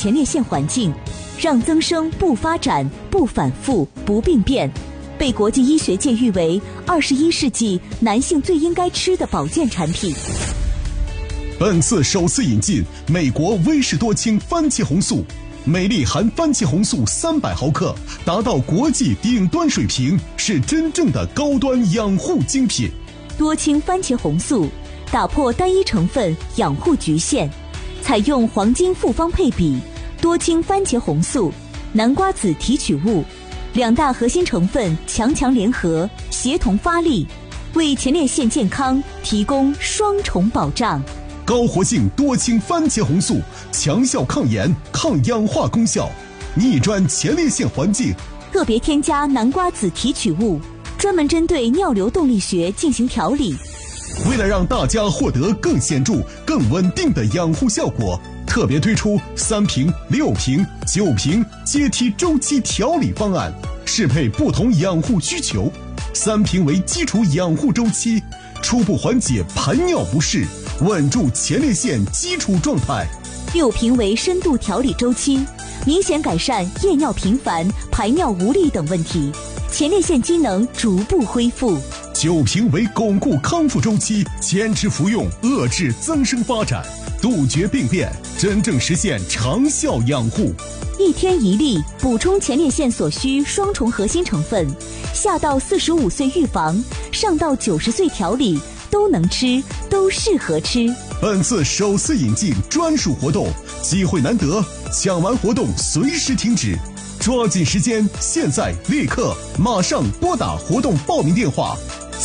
前列腺环境，让增生不发展、不反复、不病变，被国际医学界誉为21世纪男性最应该吃的保健产品。 本次首次引进美国威士多清番茄红素，每粒含番茄红素300毫克，达到国际顶端水平，是真正的高端养护精品。 多清番茄红素打破单一成分养护局限，采用黄金复方配比，多清番茄红素、南瓜籽提取物2大核心成分强联合，协同发力，为前列腺健康提供双重保障。 高活性多清番茄红素，强效抗炎、抗氧化功效，逆转前列腺环境。 特别添加南瓜籽提取物，专门针对尿流动力学进行调理。 为了让大家获得更显著、更稳定的养护效果，特别推出3瓶、6瓶、9瓶阶梯周期调理方案，适配不同养护需求。3瓶为基础养护周期，初步缓解排尿不适，稳住前列腺基础状态。 6瓶为深度调理周期，明显改善夜尿频繁、排尿无力等问题，前列腺机能逐步恢复。 9瓶为巩固康复周期，坚持服用遏制增生发展，杜绝病变，真正实现长效养护。 1天1粒，补充前列腺所需双重核心成分，下到45岁预防，上到90岁调理，都能吃，都适合吃。 本次首次引进专属活动，机会难得，抢完活动随时停止，抓紧时间，现在立刻马上拨打活动报名电话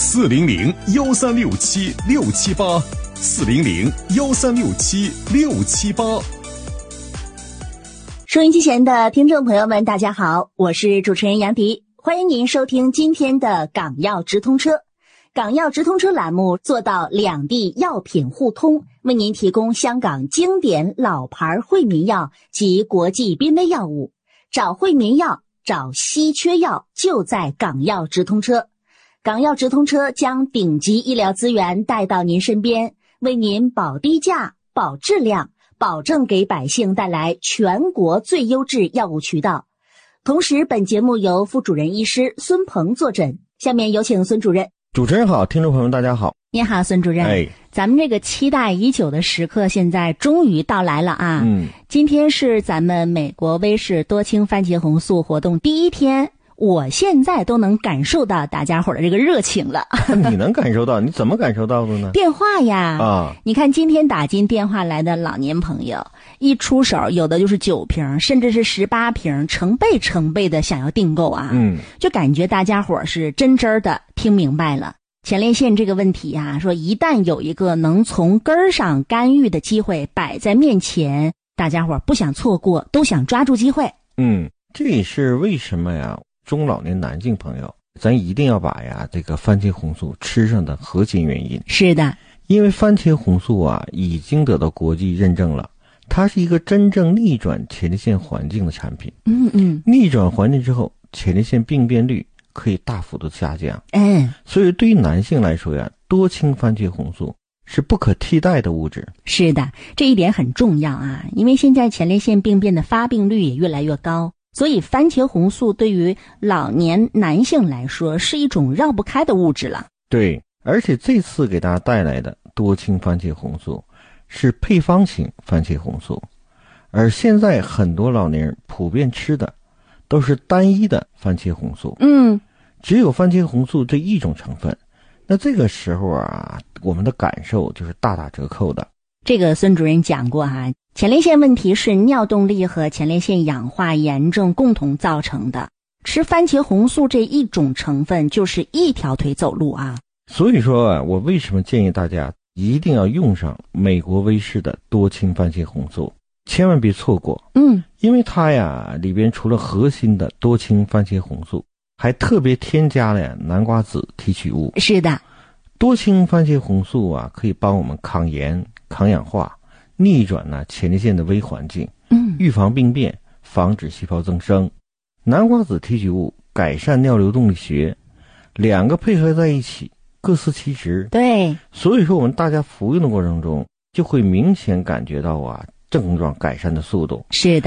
400-1367-678，400-1367-678。 收音机前的听众朋友们，大家好，我是主持人杨迪，欢迎您收听今天的港药直通车。港药直通车栏目做到两地药品互通，为您提供香港经典老牌惠民药及国际濒危药物。找惠民药，找稀缺药，就在港药直通车。港药直通车将顶级医疗资源带到您身边，为您保低价、保质量，保证给百姓带来全国最优质药物渠道。同时，本节目由副主任医师孙鹏坐诊。下面有请孙主任。 主持人好，听众朋友们大家好。 你好，孙主任。咱们这个期待已久的时刻现在终于到来了啊。今天是咱们美国威士多清番茄红素活动第1天，我现在都能感受到大家伙的这个热情了。 你能感受到？你怎么感受到的呢？ 电话呀，你看今天打进电话来的老年朋友，一出手有的就是9瓶，甚至是18瓶，成倍的想要订购啊。就感觉大家伙是真的听明白了。前列腺这个问题啊，说一旦有一个能从根儿上干预的机会摆在面前，大家伙不想错过，都想抓住机会。 这也是为什么呀，中老年男性朋友咱一定要把这个番茄红素吃上的核心原因。 是的， 因为番茄红素啊已经得到国际认证了，它是一个真正逆转前列腺环境的产品。逆转环境之后，前列腺病变率可以大幅度下降。所以对于男性来说呀，多清番茄红素是不可替代的物质。 是的，这一点很重要啊，因为现在前列腺病变的发病率也越来越高，所以番茄红素对于老年男性来说是一种绕不开的物质了。 对，而且这次给大家带来的多清番茄红素是配方型番茄红素，而现在很多老年人普遍吃的都是单一的番茄红素。只有番茄红素这一种成分，那这个时候啊，我们的感受就是大打折扣的。 这个孙主任讲过哈，前列腺问题是尿动力和前列腺氧化炎症共同造成的，吃番茄红素这一种成分就是一条腿走路啊。 所以说啊，我为什么建议大家一定要用上美国威士的多清番茄红素，千万别错过。因为它呀里边除了核心的多清番茄红素，还特别添加了南瓜籽提取物。 是的， 多清番茄红素啊可以帮我们抗炎、抗氧化，逆转前列腺的微环境，预防病变，防止细胞增生。南瓜籽提取物改善尿流动力学，两个配合在一起，各司其职。 对， 所以说我们大家服用的过程中，就会明显感觉到症状改善的速度。 是的。